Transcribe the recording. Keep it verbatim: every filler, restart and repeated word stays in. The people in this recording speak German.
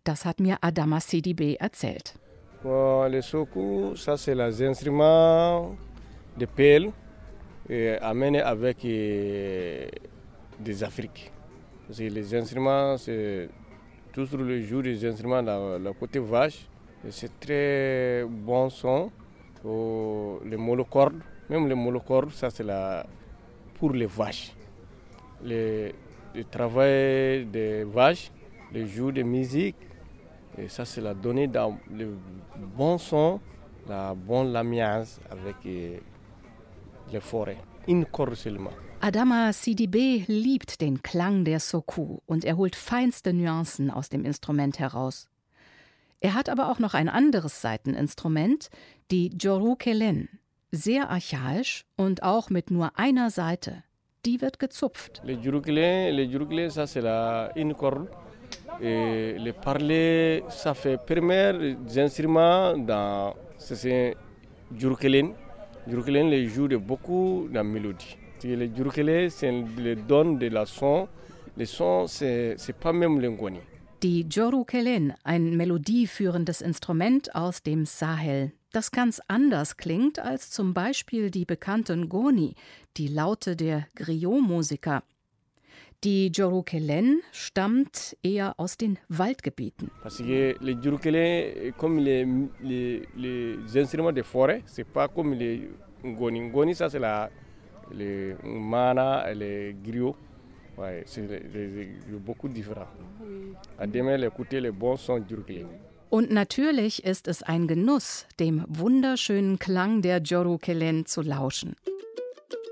Das hat mir Adama Sidibé erzählt. Bon, les soukous, ça c'est les instruments de pelle euh, amenés avec euh, des Afriques. Parce que les instruments, c'est toujours le jour des instruments dans le côté vache. Et c'est très bon son. Oh, les monocordes, même les monocordes, ça c'est la, pour les vaches. Le, le travail des vaches, le jour de musique, et ça c'est la donnée dans le bon son, la bonne lamiage avec euh, les forêts. Une corde seulement. Adama Sidibé liebt den Klang der Soukous und er holt feinste Nuancen aus dem Instrument heraus. Er hat aber auch noch ein anderes Saiteninstrument, die Djoroukelene. Sehr archaisch und auch mit nur einer Saite. Die wird gezupft. Le Djoroukelene, le Djoroukelene, ça c'est la une corde. Et le parler, ça fait premier instrument dans c'est Djoroukelene. Djoroukelene les joue de beaucoup de mélodies. Le Djoroukelene, c'est le don de la son. Le son, c'est c'est pas même le ngoni. Die Djoroukelene, ein melodieführendes Instrument aus dem Sahel, das ganz anders klingt als zum Beispiel die bekannte Ngoni, die Laute der Griot-Musiker. Die Djoroukelene stammt eher aus den Waldgebieten. Parce que les Djoroukelene, comme les, les, les instruments de forêt, c'est pas comme les Ngoni. Ngoni, ça c'est la, les mana, les griots. Ouais, c'est beaucoup différent. À demain, écouter les bons sons Djoroukelene. Und natürlich ist es ein Genuss, dem wunderschönen Klang der Djoroukelene zu lauschen.